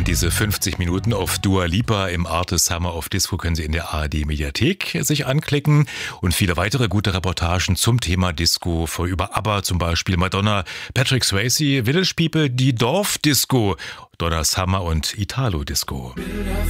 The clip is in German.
Und diese 50 Minuten auf Dua Lipa im Arte Summer of Disco können Sie in der ARD-Mediathek sich anklicken. Und viele weitere gute Reportagen zum Thema Disco, über ABBA zum Beispiel, Madonna, Patrick Swayze, Village People, die Dorfdisco, Donna Summer und Italo Disco.